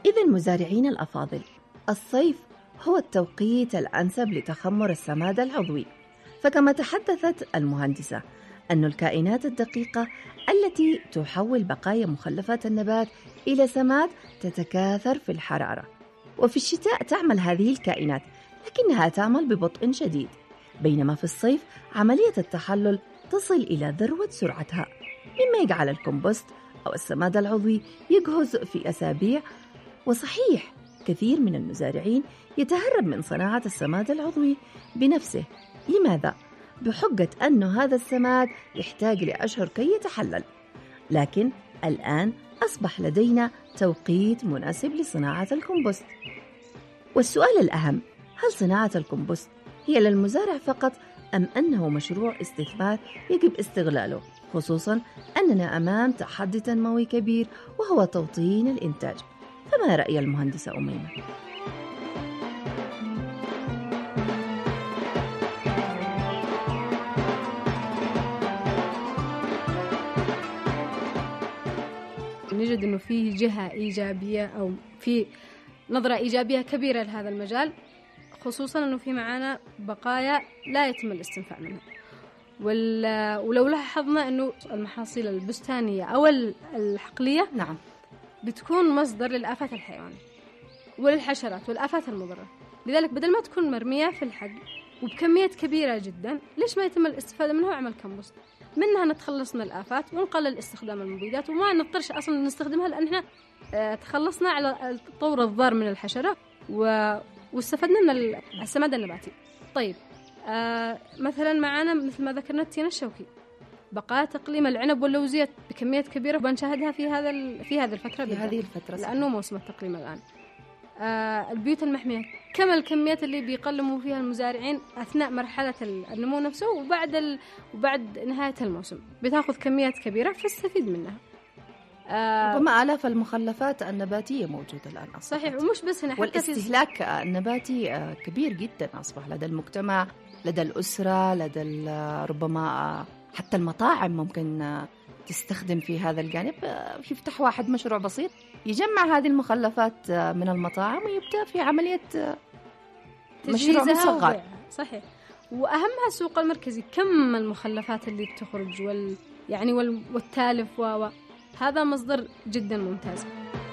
إذن مزارعين الأفاضل، الصيف هو التوقيت الأنسب لتخمر السماد العضوي، فكما تحدثت المهندسة أن الكائنات الدقيقة التي تحول بقايا مخلفات النبات إلى سماد تتكاثر في الحرارة، وفي الشتاء تعمل هذه الكائنات لكنها تعمل ببطء شديد، بينما في الصيف عملية التحلل تصل إلى ذروة سرعتها، مما يجعل الكمبوست أو السماد العضوي يجهز في أسابيع. وصحيح كثير من المزارعين يتهرب من صناعة السماد العضوي بنفسه. لماذا؟ بحجة أن هذا السماد يحتاج لأشهر كي يتحلل، لكن الآن أصبح لدينا توقيت مناسب لصناعة الكمبوست. والسؤال الأهم، هل صناعة الكمبوست هي للمزارع فقط أم أنه مشروع استثمار يجب استغلاله، خصوصاً أننا أمام تحدي تنموي كبير وهو توطين الإنتاج؟ فما رأي المهندسة أميمة؟ نجد أنه في جهة إيجابية أو في نظرة إيجابية كبيرة لهذا المجال، خصوصاً أنه في معانا بقايا لا يتم الاستنفاع منها. ولو لاحظنا أنه المحاصيل البستانية أو الحقلية نعم بتكون مصدر للآفات الحيوانية وللحشرات والآفات المضرة، لذلك بدل ما تكون مرمية في الحقل وبكميات كبيرة جدا، ليش ما يتم الاستفادة منها وعمل كمبوست؟ منها نتخلص من الآفات ونقلل استخدام المبيدات وما نضطرش أصلا نستخدمها، لأن احنا تخلصنا على الطور الضار من الحشرة واستفدنا من السماد النباتي. طيب مثلا معنا مثل ما ذكرنا التين الشوكي، بقايا تقليم العنب واللوزية بكميات كبيرة وبنشاهدها في هذه الفترة لأنه موسم التقليم الآن. البيوت المحمية، كم الكميات اللي بيقلموا فيها المزارعين أثناء مرحلة النمو نفسه وبعد نهاية الموسم بتاخذ كميات كبيرة فاستفيد منها. ربما آلاف المخلفات النباتية موجودة الآن أصبحت. صحيح، ومش بس هنا، والاستهلاك النباتي كبير جدا أصبح لدى المجتمع، لدى الأسرة، لدى ربما حتى المطاعم ممكن تستخدم في هذا الجانب. يفتح واحد مشروع بسيط يجمع هذه المخلفات من المطاعم ويبدأ في عملية مشروع مصغر. صحيح، وأهمها السوق المركزي، كم المخلفات اللي بتخرج والتالف هذا مصدر جدا ممتاز.